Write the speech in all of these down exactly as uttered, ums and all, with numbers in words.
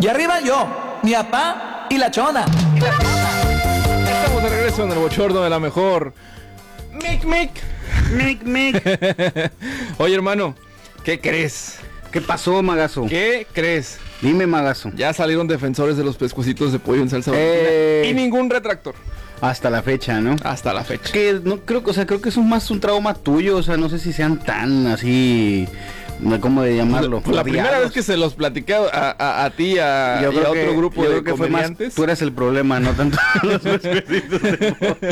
Y arriba yo, mi papá y la chona. Y la chona. Estamos de regreso en el bochorno de la mejor. Mic, mic. Mic, mic. Oye, hermano, ¿qué crees? ¿Qué pasó, Magazo? ¿Qué crees? Dime, Magazo. Ya salieron defensores de los pescuecitos de pollo en salsa Eh. valentina y ningún retractor. Hasta la fecha, ¿no? Hasta la fecha. Que no creo, o sea, creo que es un más un trauma tuyo, o sea, no sé si sean tan así, ¿cómo de llamarlo? Pues la primera odiados. vez que se los platiqué a, a, a ti a, Yo y a creo otro que- grupo yo de creo que fue más, comediantes. tú eres el problema, no tanto los pescuecitos de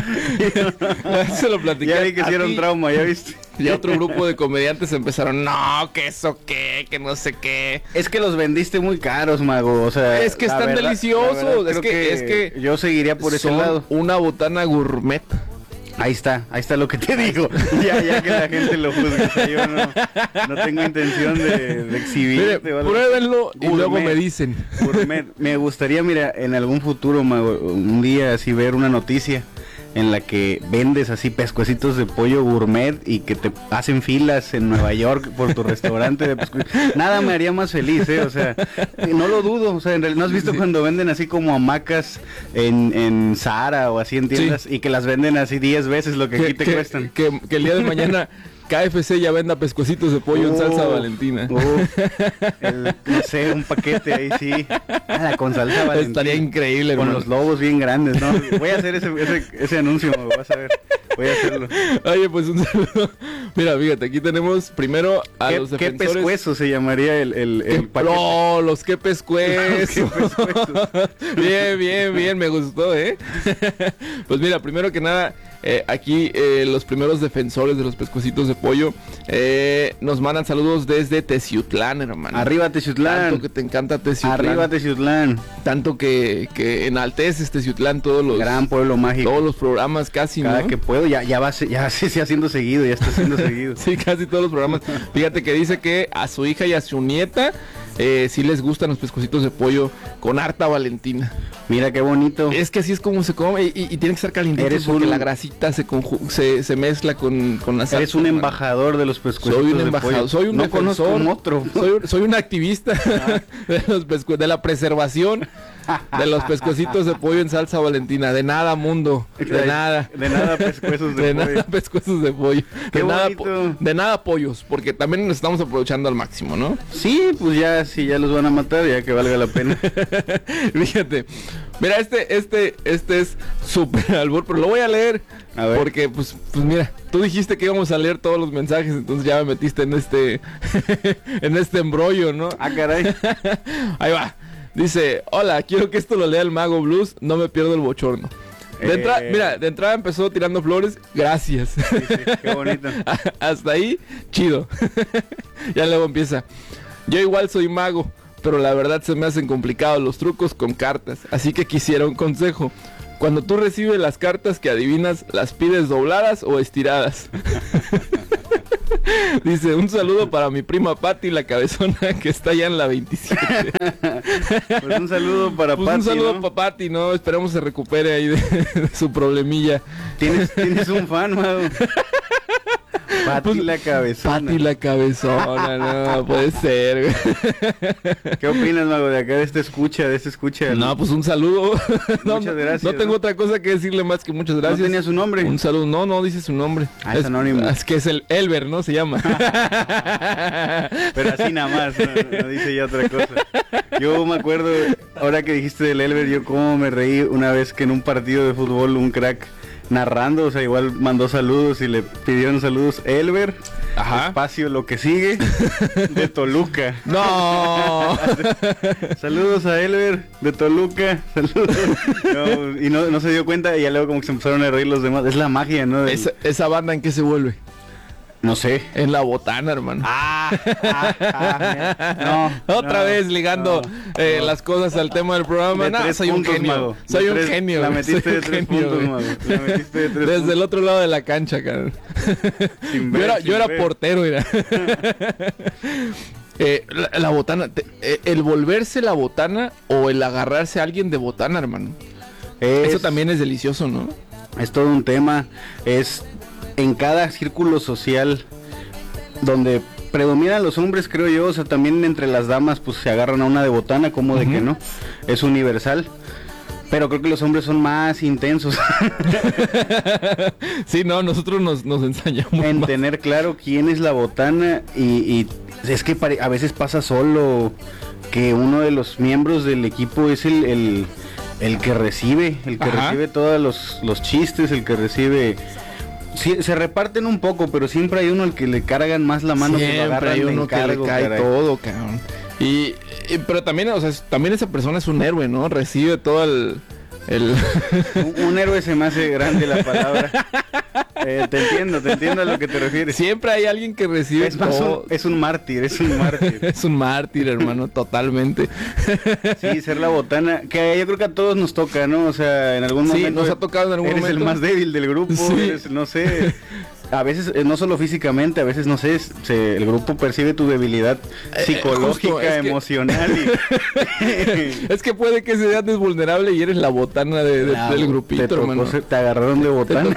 pollo. Se lo platiqué Ya vi que a hicieron ti. trauma, ya viste. Y a otro grupo de comediantes empezaron, no, que eso qué, que no sé qué. Es que los vendiste muy caros, Mago, o sea, Es que la están verdad- deliciosos, la verdad es creo que- es que yo seguiría por ese Son lado. una botana gourmet. Ahí está, ahí está lo que te digo. Ya, ya que la gente lo juzgue, o sea, yo no, no tengo intención de, de exhibirte. Mire, o algo. pruébenlo y Gourmet. luego me dicen. Gourmet. Me gustaría, mira, en algún futuro, Mago, un día así ver una noticia en la que vendes así pescuecitos de pollo gourmet y que te hacen filas en Nueva York por tu restaurante de pescuecitos. Nada me haría más feliz, ¿eh? O sea, no lo dudo. O sea, en realidad, ¿no has visto Sí. cuando venden así como hamacas en, en Zara o así en tiendas y que las venden así diez veces lo que, aquí te que, cuestan? que- que el día de mañana K F C ya venda pescuecitos de pollo en salsa Uf, valentina. uf, el- no sé, un paquete ahí sí. Ah, con salsa valentina. Estaría increíble, Con hermano. los lobos bien grandes, ¿no? Voy a hacer ese, ese, ese anuncio, Mago, vas a ver. Voy a hacerlo. Oye, pues un saludo. Mira, fíjate, aquí tenemos primero a ¿Qué, los qué defensores. pescuezo se llamaría el, el, ¿Qué- el paquete? No, los que pescuezos. Qué pescuezos. Bien, bien, bien, me gustó, ¿eh? Pues mira, primero que nada, eh, aquí eh, los primeros defensores de los pescuecitos de pollo eh, nos mandan saludos desde Teciutlán, hermano. Arriba Teciutlán. Tanto que te encanta Teciutlán. Arriba Teciutlán. Tanto que, que enalteces Teciutlán todos los, Gran pueblo mágico. todos los programas casi, Cada ¿no? que puedo, ya, ya va, se- ya se se haciendo seguido, ya está haciendo seguido. Sí, casi todos los programas. Fíjate que dice que a su hija y a su nieta eh, sí les gustan los pescuecitos de pollo con harta valentina. Mira qué bonito. Es que así es como se come y, y- y tiene que estar calientito Eres porque un- la grasita se, conju- se se mezcla con, con la salsa. Eres un hermano. embajador de los pescuecitos Soy un de embajador, pollo. soy un No defensor, conozco otro. Soy, un- soy un activista de, los pescu- de la preservación de los pescuecitos de pollo en salsa valentina. De nada, mundo. De nada. De nada pescuezos de, De pollo. nada pescuezos de pollo. Qué De nada, bonito. po- de nada pollos, porque también nos estamos aprovechando al máximo, ¿no? Sí, pues ya, si ya los van a matar, ya que valga la pena. Fíjate. Mira, este, este, este es súper albur, pero lo voy a leer. A ver. Porque, pues, pues mira, tú dijiste que íbamos a leer todos los mensajes, entonces ya me metiste en este, en este embrollo, ¿no? Ah, caray. Ahí va. Dice, hola, quiero que esto lo lea el Mago Blues, no me pierdo el bochorno. De Eh. entrada, mira, de entrada empezó tirando flores, gracias. Sí, sí, qué bonito. Hasta ahí, chido. Ya luego empieza. Yo igual soy mago, pero la verdad se me hacen complicados los trucos con cartas, así que quisiera un consejo. Cuando tú recibes las cartas que adivinas, ¿las pides dobladas o estiradas? Dice, un saludo para mi prima Patti, la cabezona, que está allá en la veintisiete. Pues un saludo para Pues Pati, un saludo ¿no? para Patti, ¿no? Esperemos se recupere ahí de, de su problemilla. ¿Tienes, tienes un fan, Mago. Pati Pues, la cabezona. Patti la cabezona, no puede ser, güey. ¿Qué opinas, Mago, de acá de esta escucha, de esta escucha? No, pues un saludo. No, Muchas no, gracias, No tengo ¿no? otra cosa que decirle más que muchas ¿No gracias. tenía su nombre? Un saludo. No, no dice su nombre. Ah, es anónimo. Es que es el Elber, ¿no? Se llama. Pero así nada más, no, no dice ya otra cosa. Yo me acuerdo, ahora que dijiste del Elber, yo cómo me reí una vez que en un partido de fútbol un crack narrando, o sea, igual mandó saludos y le pidieron saludos. Elber, Ajá. espacio, lo que sigue, de Toluca. No. Saludos a Elber, de Toluca, saludos. No, y no, no se dio cuenta y ya luego como que se empezaron a reír los demás. Es la magia, ¿no? Del- Esa, esa banda, ¿en qué se vuelve? No sé. En la botana, hermano. Ah, ah, ah, no, Otra no, vez ligando no, eh, no. las cosas al tema del programa. De No, tres soy un puntos, genio. Mago. Soy De un tres- genio. La güey. metiste Soy de un tres genio, puntos, güey. Mago. La metiste de tres Desde puntos. el otro lado de la cancha, cabrón. Sin Yo ver, era, sin yo era ver. portero, mira. Eh, la, la botana, te- eh, el volverse la botana o el agarrarse a alguien de botana, hermano. Es, Eso también es delicioso, ¿no? es todo un tema. Es en cada círculo social donde predominan los hombres, creo yo, o sea, también entre las damas pues se agarran a una de botana, como de uh-huh. que no, es universal. Pero creo que los hombres son más intensos. Sí, no, nosotros nos, nos ensañamos en más. Tener claro quién es la botana y, y es que pare, a veces pasa solo que uno de los miembros del equipo es el, el, el que recibe, el que Ajá. recibe todos los, los chistes, el que recibe... Sí, se reparten un poco, pero siempre hay uno al que le cargan más la mano, siempre que lo agarran hay uno de encargo, que le cae caray. todo, cabrón. Y, y pero también, o sea, también esa persona es un héroe, ¿no? Recibe todo el... el... un, un héroe se me hace grande la palabra. Eh, te entiendo, te entiendo a lo que te refieres. Siempre hay alguien que recibe es más todo. Un, es un mártir, es un mártir. Es un mártir, hermano, totalmente. Sí, ser la botana, que yo creo que a todos nos toca, ¿no? O sea, en algún sí, momento nos ha tocado en algún eres momento. el más débil del grupo, Sí. eres, no sé... A veces, eh, no solo físicamente, a veces, no sé, se, el grupo percibe tu debilidad psicológica, eh, justo, es emocional. Que... Y... es que puede que seas vulnerable y eres la botana de, de, claro, del grupito, te hermano. Tocó, te agarraron de botana.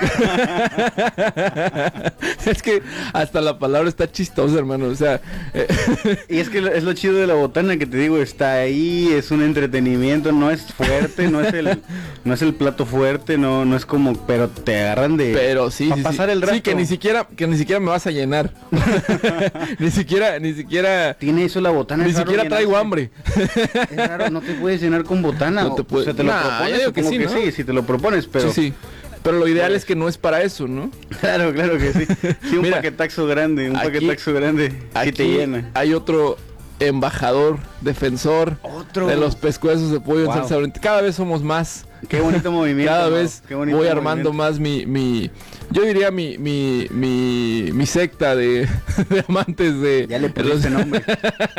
Es que hasta la palabra está chistosa, hermano, o sea... Eh... Y es que es lo chido de la botana, que te digo, está ahí, es un entretenimiento, no es fuerte, no es el no es el plato fuerte, no no es como... Pero te agarran de... Pero sí, para sí, pasar sí. el rato. Sí, que ni siquiera que ni siquiera me vas a llenar. ni siquiera ni siquiera tiene eso la botana. Ni siquiera llenarse. Traigo hambre. Es raro, no te puedes llenar con botana. No te puedes. O sea, te nah, lo propones, yo que sí, que ¿no? sí, si te lo propones, pero sí, sí. Pero lo ideal pues... es que no es para eso, ¿no? Claro, claro que sí. Sí, un Mira, paquetaxo grande, un aquí, paquetaxo grande aquí sí te llena. Hay otro embajador, defensor otro de los pescuezos de pollo wow. en salsa valentina. Cada vez somos más. Qué bonito movimiento. Cada vez Qué bonito voy movimiento. armando más mi, mi yo diría mi mi mi, mi secta de, de amantes de ya le pusiste los... nombre.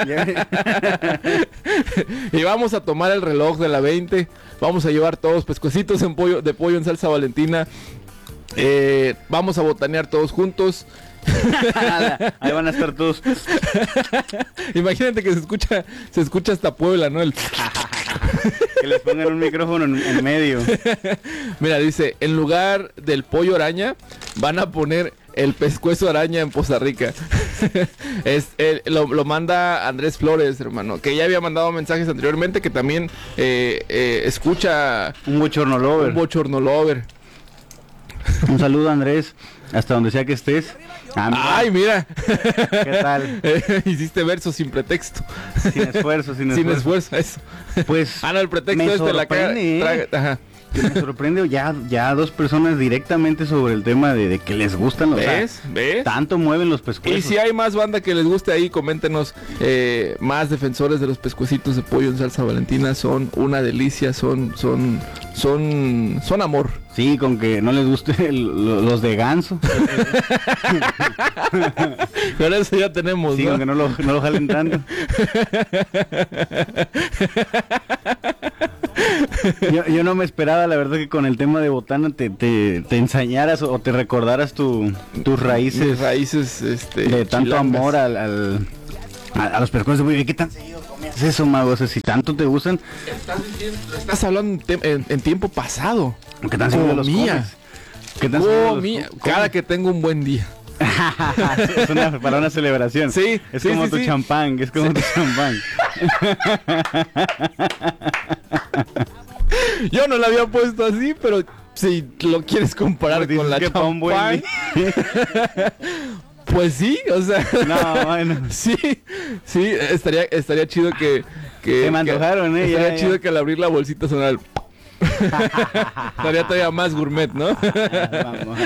Y vamos a tomar el reloj de la veinte. Vamos a llevar todos pescuecitos en pollo, de pollo en salsa valentina. Eh, vamos a botanear todos juntos. Ahí van a estar todos. Imagínate que se escucha se escucha hasta Puebla, ¿no? El... Que les pongan un micrófono en, en medio. Mira, dice, en lugar del pollo araña van a poner el pescuezo araña en Poza Rica. es, eh, lo, lo manda Andrés Flores, hermano, que ya había mandado mensajes anteriormente, que también eh, eh, escucha un bochorno lover. Un bochorno lover. Un saludo, Andrés, hasta donde sea que estés. Ah, mira. Ay, mira. ¿Qué tal? Eh, hiciste versos sin pretexto. Sin esfuerzo, sin esfuerzo. Sin esfuerzo, eso. Pues ah, no, el pretexto es de la cara. Traga, ajá. Me sorprende ya, ya dos personas directamente sobre el tema de, de que les gustan los... ¿Ves? O sea, ¿Ves? Tanto mueven los pescuezos. Y si hay más banda que les guste ahí, coméntenos. Eh, más defensores de los pescuecitos de pollo en salsa valentina. Son una delicia, son, son, son, son amor. Sí, con que no les guste el, los de ganso. Pero eso ya tenemos, sí, ¿no? con que no lo, no lo jalen tanto. Yo, yo no me esperaba, la verdad, que con el tema de botana te, te, te ensañaras o te recordaras tu, tus raíces. Mis raíces, este, de tanto chilangas. amor al, al a, a los pescuezos de pollo. ¿Qué tan seguido comías eso, mago? O sea, si tanto te gustan. Estás, diciendo, estás hablando en, en, en tiempo pasado. ¿Qué tan seguido los comes? ¿Qué tan seguido los comes? Cada que tengo un buen día. Es una, para una celebración. Sí, es sí, como sí, tu sí. champán, es como sí. tu champán. Yo no lo había puesto así, pero si lo quieres comparar pues con la champán, buen pues sí, o sea, no, bueno. sí, sí, estaría, estaría chido que, que se me antojaron, que, eh, estaría ya, chido ya. que al abrir la bolsita sonara el estaría todavía más gourmet, ¿no? Vamos.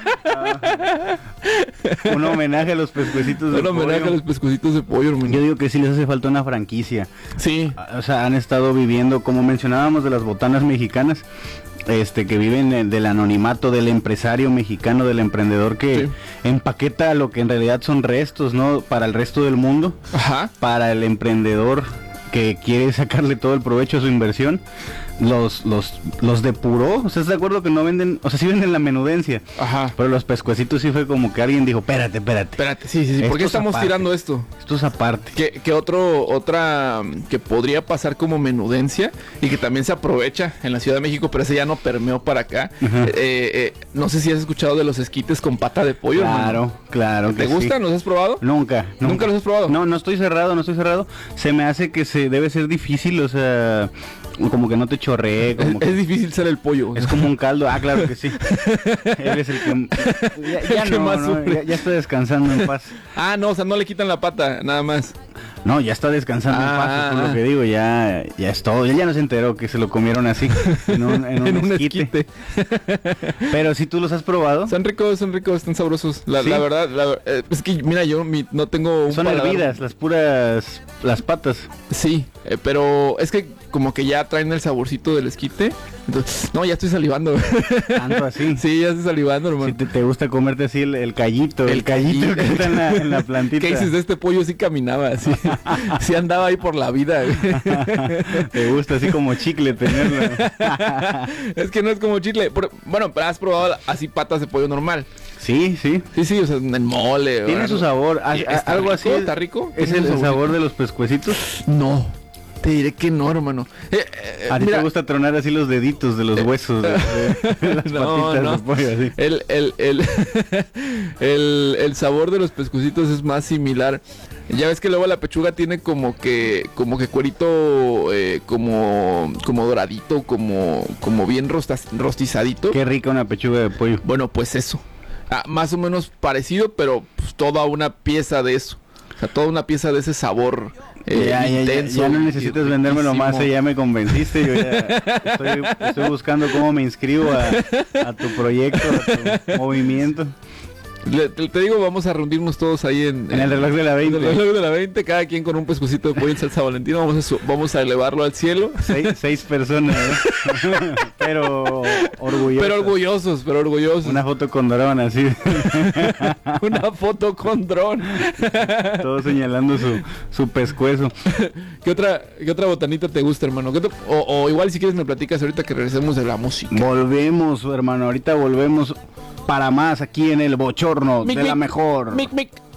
Un homenaje a los pescuecitos de Un homenaje pollo. a los pescuecitos de pollo, hermano. Yo digo que sí les hace falta una franquicia. Sí. O sea, han estado viviendo, como mencionábamos, de las botanas mexicanas, este, que viven del anonimato del empresario mexicano, del emprendedor que sí. empaqueta lo que en realidad son restos, ¿no? Para el resto del mundo. Ajá. Para el emprendedor que quiere sacarle todo el provecho a su inversión, los, los, los depuró. ¿Estás de acuerdo que no venden? O sea, sí venden la menudencia. Ajá. Pero los pescuecitos sí fue como que alguien dijo, espérate, espérate. Espérate, sí, sí, sí. ¿Por Esto qué es estamos aparte. tirando esto? Esto es aparte. Que, que otro, otra mm, que podría pasar como menudencia y que también se aprovecha en la Ciudad de México, pero ese ya no permeó para acá. Ajá. Eh, eh, no sé si has escuchado de los esquites con pata de pollo. Claro, hermano. claro. ¿Te que sí. gustan? ¿Los has probado? Nunca, nunca. ¿Nunca los has probado? No, no estoy cerrado, no estoy cerrado. Se me hace que se debe ser difícil, o sea, como que no te chorree, como Es, que es difícil ser el pollo. es como un caldo. Ah, claro que sí. Él es el que ya, ya El que no, más no, sufre. ya, ya está descansando en paz. Ah, no, o sea, no le quitan la pata, nada más. No, ya está descansando Ah, en paz, es por ah. lo que digo, ya, ya es todo. Él ya no se enteró que se lo comieron así, en un, en un En un esquite. esquite. Pero si tú los has probado, Son ricos, son ricos, están sabrosos. La, ¿Sí? la verdad, la ver- eh, es que, mira, yo mi- no tengo un son paladar- hervidas, las puras, las patas. Sí, eh, pero es que como que ya traen el saborcito del esquite. Entonces, no, ya estoy salivando. Tanto así. Sí, ya estoy salivando, hermano. Si te, te gusta comerte así el, el callito, el, El callito que callito. está en la, en la plantita. ¿Qué dices de este pollo? Sí caminaba, sí, sí andaba ahí por la vida. Te gusta así como chicle tenerlo. Es que no es como chile. Por- bueno, pero has probado así patas de pollo normal. Sí, sí. Sí, sí, o sea, en mole. o Tiene algo. su sabor. a- ¿Y a- está algo rico? así. ¿Está rico? Es ¿Tiene el, un el saborcito? sabor de los pescuecitos. No, te diré que no, hermano. Eh, eh, A ti mira, te gusta tronar así los deditos de los huesos de, de las No, patitas no. de pollo así. El, el, el, el, el sabor de los pescuecitos es más similar. Ya ves que luego la pechuga tiene como que como que cuerito eh, como como doradito, como como bien rostas- rostizadito. Qué rica una pechuga de pollo. Bueno, pues eso. Ah, más o menos parecido, pero pues, toda una pieza de eso. O sea, toda una pieza de ese sabor eh, ya, ya, ya, intenso. ya no y necesitas vendérmelo más, riquísimo. eh, ya me convenciste. Yo ya estoy, estoy buscando cómo me inscribo a, a tu proyecto, a tu movimiento. Le- te, te digo, vamos a reunirnos todos ahí en, En el reloj de la en veinte. el reloj de la veinte, cada quien con un pescuecito de pollo en salsa valentina. Vamos a, su- vamos a elevarlo al cielo. Seis, seis personas, ¿eh? Pero orgullosos. Pero orgullosos, pero orgullosos. Una foto con Dorón así, Una foto con dron. todos señalando su, su pescuezo. ¿Qué otra, ¿Qué otra botanita te gusta, hermano? ¿Qué te- o, o igual si quieres me platicas ahorita que regresemos de la música. Volvemos, hermano, ahorita volvemos para más aquí en el bochorno Mic, de la mic, mejor. Mic, mic.